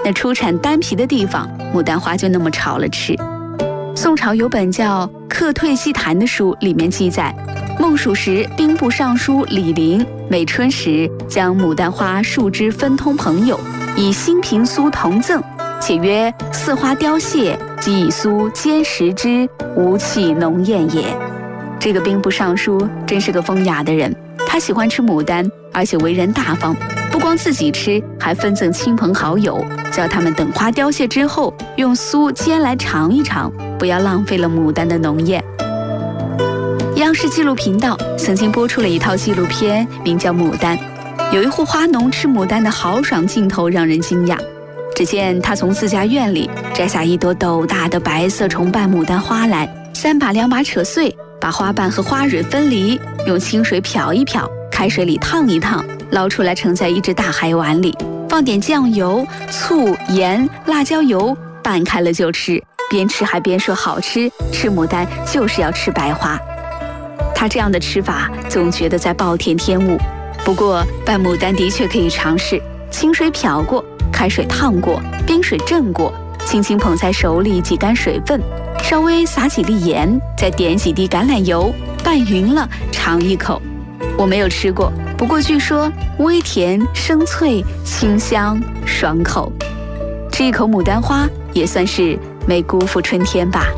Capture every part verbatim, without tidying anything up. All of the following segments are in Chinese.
那出产丹皮的地方，牡丹花就那么炒了吃。宋朝有本叫《客退西谈》的书，里面记载，孟蜀时兵部尚书李陵每春时将牡丹花数枝分通朋友，以新平酥同赠，且曰：似花凋谢，即以酥煎食之，无气浓艳也。这个兵部尚书真是个风雅的人，他喜欢吃牡丹，而且为人大方，不光自己吃，还分赠亲朋好友，叫他们等花凋谢之后，用酥煎来尝一尝，不要浪费了牡丹的浓艳。央视纪录频道曾经播出了一套纪录片，名叫《牡丹》。有一户花农吃牡丹的豪爽劲头让人惊讶。只见他从自家院里摘下一朵斗大的白色重瓣牡丹花来，三把两把扯碎，把花瓣和花蕊分离，用清水漂一漂，开水里烫一烫，捞出来盛在一只大海碗里，放点酱油、醋、盐、辣椒油，拌开了就吃。边吃还边说好吃，吃牡丹就是要吃白花。他这样的吃法总觉得在暴殄天物。不过拌牡丹的确可以尝试，清水漂过，开水烫过，冰水震过，轻轻捧在手里，挤干水分，稍微撒几粒盐，再点几滴橄榄油，拌匀了尝一口。我没有吃过，不过据说微甜生脆，清香爽口。吃一口牡丹花也算是没辜负春天吧。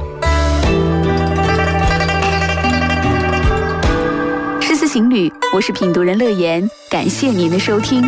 诗词情侣，我是品读人乐言，感谢您的收听。